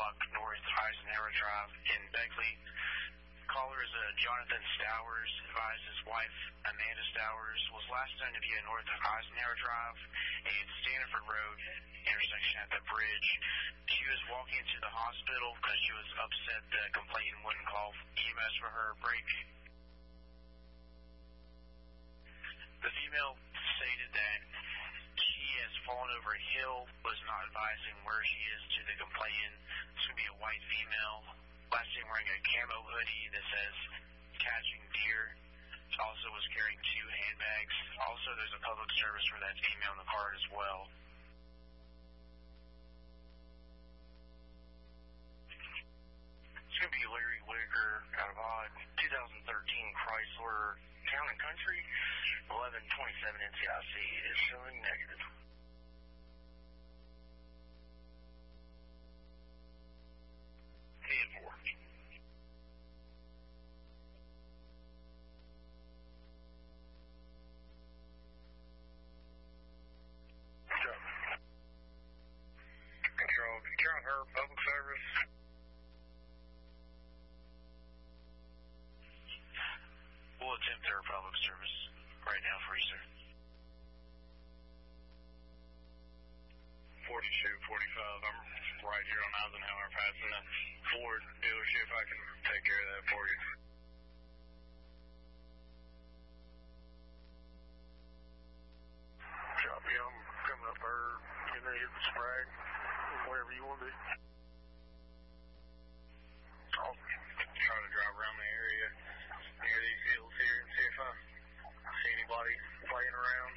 block North Eisenhower Drive in Beckley. Caller is Jonathan Stowers, advised his wife, Amanda Stowers, was last known to be at North Eisenhower Drive and Stanford Road intersection at the bridge. She was walking to the hospital because she was upset the complainant wouldn't call EMS for her break. The female stated that she has fallen over a hill, was not advising where she is to the complainant. It's going to be a white female. Last name wearing a camo hoodie that says catching deer. Also was carrying 2 handbags. Also, there's a public service for that female in the card as well. It's going to be Larry Whitaker out of Odd, 2013 Chrysler Town and Country, 1127 NCIC is showing negative. And 4. Control, her public service. We'll attempt their public service right now for you, sir. 4245. I'm right here on Eisenhower, passing the Ford dealership. I can take care of that for you. Copy. I'm coming up there. Can they hit the spray? Wherever you want to be. I'll try to drive around the area near these hills here and see if I see anybody playing around.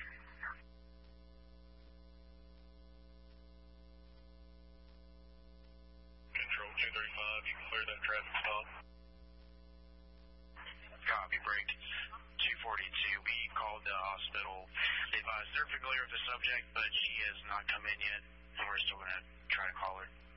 Control 235, you can clear that traffic stop. Copy, break 242. We called the hospital. They advised they're familiar with the subject, but she has not come in yet, and we're still going to try to call her.